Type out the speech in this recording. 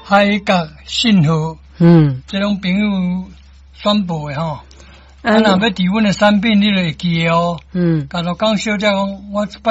海角信号，这种朋友宣布的吼。若要伫阮的产品，你就会记哦。甲老讲小姐讲，我